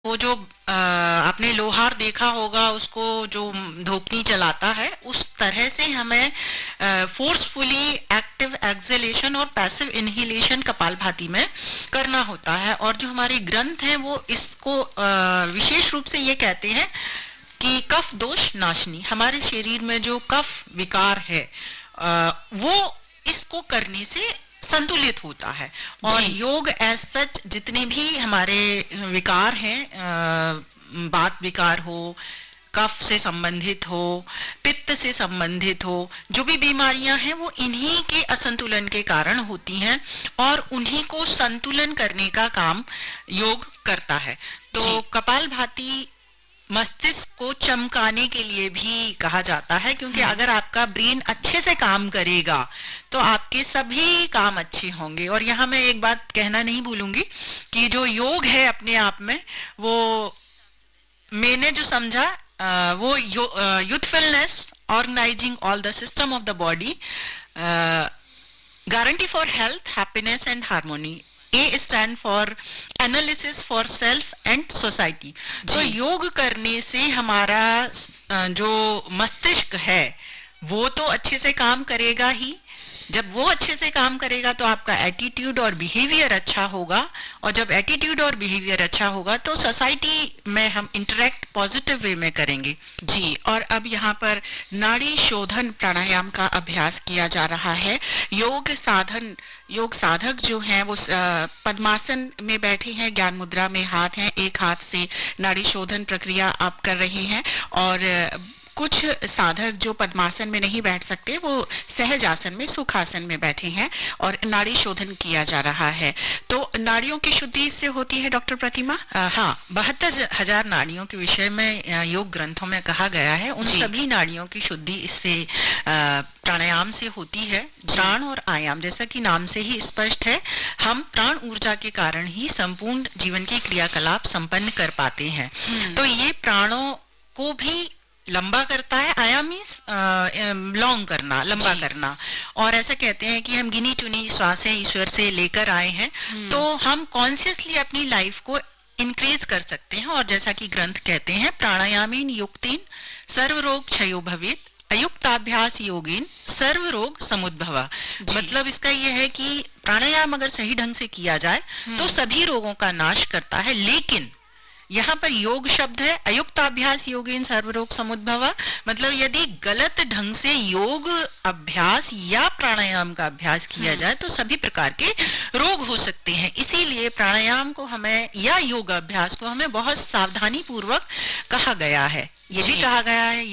वो जो आपने लोहार देखा होगा, उसको जो धोपनी चलाता है, उस तरह से हमें फोर्सफुली एक्टिव एक्सहेलेशन और पैसिव इनहेलेशन कपालभाति में करना होता है। और जो हमारे ग्रंथ हैं वो इसको विशेष रूप से ये कहते हैं कि कफ दोष नाशनी, हमारे शरीर में जो कफ विकार है वो इसको करने से संतुलित होता है। और योग एज सच जितने भी हमारे विकार हैं, बात विकार हो, कफ से संबंधित हो, पित्त से संबंधित हो, जो भी बीमारियां हैं वो इन्हीं के असंतुलन के कारण होती हैं और उन्हीं को संतुलन करने का काम योग करता है। तो कपालभाति मस्तिष्क को चमकाने के लिए भी कहा जाता है, क्योंकि अगर आपका ब्रेन अच्छे से काम करेगा तो आपके सभी काम अच्छे होंगे। और यहाँ मैं एक बात कहना नहीं भूलूंगी कि जो योग है अपने आप में, वो मैंने जो समझा वो youthfulness, organising all the system of the body, guarantee for health, happiness and harmony. A stand for analysis for self and society. तो योग करने से हमारा जो मस्तिष्क है वो तो अच्छे से काम करेगा ही। जब वो अच्छे से काम करेगा तो आपका एटीट्यूड और बिहेवियर अच्छा होगा, और जब एटीट्यूड और बिहेवियर अच्छा होगा तो सोसाइटी में हम इंटरेक्ट पॉजिटिव वे में करेंगे। जी, और अब यहाँ पर नाड़ी शोधन प्राणायाम का अभ्यास किया जा रहा है। योग साधक जो हैं वो पद्मासन में बैठे हैं, ज्ञान मुद्रा में हाथ हैं, एक हाथ से नाड़ी शोधन प्रक्रिया आप कर रहे हैं। और कुछ साधक जो पद्मासन में नहीं बैठ सकते वो सहज आसन में, सुखासन में बैठे हैं और नाड़ी शोधन किया जा रहा है। तो नाड़ियों की शुद्धि इससे होती है डॉक्टर प्रतिमा? हाँ, 72,000 नाड़ियों के विषय में योग ग्रंथों में कहा गया है। उन सभी नाड़ियों की शुद्धि इससे प्राणायाम से होती है। प्राण और आयाम, जैसा कि नाम से ही स्पष्ट है, हम प्राण ऊर्जा के कारण ही संपूर्ण जीवन के क्रियाकलाप संपन्न कर पाते हैं। तो ये प्राणों को भी लंबा करता है। आयाम मीन्स लॉन्ग करना, लंबा करना। और ऐसा कहते हैं कि हम गिनी चुनी श्वासें ईश्वर से लेकर आए हैं, तो हम कॉन्शियसली अपनी लाइफ को इंक्रीज कर सकते हैं। और जैसा कि ग्रंथ कहते हैं, प्राणायामीन युक्तिन सर्व रोग क्षयो भवेत्, अयुक्ताभ्यास योगिन सर्व रोग समुद्भवा। मतलब इसका यह है कि प्राणायाम अगर सही ढंग से किया जाए तो सभी रोगों का नाश करता है। लेकिन यहाँ पर योग शब्द है, अयुक्ताभ्यास योगिन सर्वरोग समुद्भवा। मतलब यदि गलत ढंग से योग अभ्यास या प्राणायाम का अभ्यास किया जाए तो सभी प्रकार के रोग हो सकते हैं। इसीलिए प्राणायाम को हमें या योग अभ्यास को हमें बहुत सावधानी पूर्वक कहा गया है। ये भी कहा गया है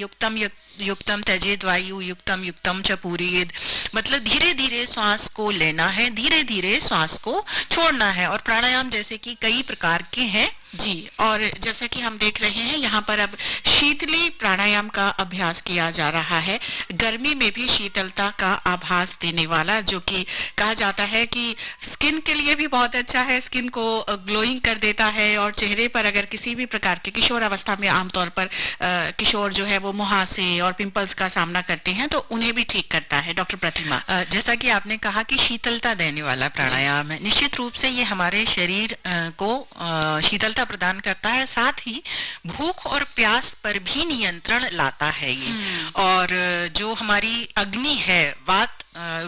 युक्तम त्यजेद वायु युक्तम युक्तम च पूरयेद। मतलब धीरे धीरे श्वास को लेना है, धीरे धीरे श्वास को छोड़ना है। और प्राणायाम जैसे कि कई प्रकार के हैं। जी, और जैसा कि हम देख रहे हैं यहाँ पर अब शीतली प्राणायाम का अभ्यास किया जा रहा है। गर्मी में भी शीतलता का आभास देने वाला, जो कि कहा जाता है कि स्किन के लिए भी बहुत अच्छा है, स्किन को ग्लोइंग कर देता है। और चेहरे पर अगर किसी भी प्रकार के, किशोर अवस्था में आमतौर पर किशोर जो है वो मुहासे और पिंपल्स का सामना करते हैं, तो उन्हें भी ठीक करता है। डॉक्टर प्रतिमा, जैसा कि आपने कहा कि शीतलता देने वाला प्राणायाम है, निश्चित रूप से ये हमारे शरीर को शीतलता प्रदान करता है, साथ ही भूख और प्यास पर भी नियंत्रण लाता है ये। और जो हमारी अग्नि है, वात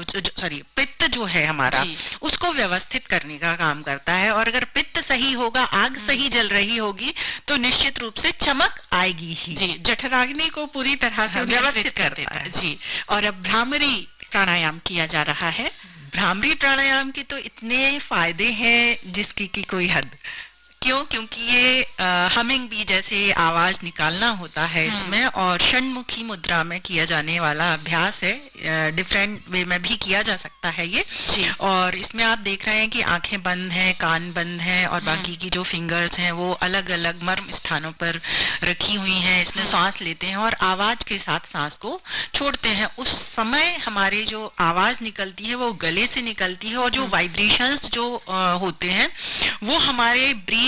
पित्त जो है हमारा, उसको व्यवस्थित करने का काम करता है। और अगर पित्त सही होगा, आग सही जल रही होगी, तो निश्चित रूप से चमक आएगी ही। जी, जठराग्नि को पूरी तरह से व्यवस्थित कर देता है। जी, और अब भ्रामरी प्राणायाम किया जा रहा है। भ्रामरी प्राणायाम के तो इतने फायदे हैं जिसकी की कोई हद। क्यों? क्योंकि ये हमिंग बी जैसे आवाज निकालना होता है इसमें, और षण्मुखी मुद्रा में किया जाने वाला अभ्यास है। डिफरेंट वे में भी किया जा सकता है ये। और इसमें आप देख रहे हैं कि आंखें बंद हैं, कान बंद हैं, और बाकी की जो फिंगर्स हैं वो अलग अलग मर्म स्थानों पर रखी हुई हैं। इसमें सांस लेते हैं और आवाज के साथ सांस को छोड़ते हैं। उस समय हमारी जो आवाज निकलती है वो गले से निकलती है, और जो वाइब्रेशंस जो होते हैं वो हमारे ब्रेन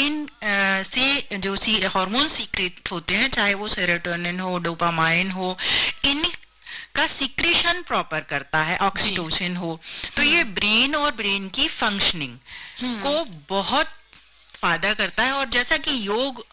से जो हार्मोन सीक्रेट होते हैं, चाहे वो सेरोटोनिन हो, डोपामाइन हो, इन का सिक्रेशन प्रॉपर करता है, ऑक्सीटोसिन हो। तो ये ब्रेन और ब्रेन की फंक्शनिंग को बहुत फायदा करता है। और जैसा कि योग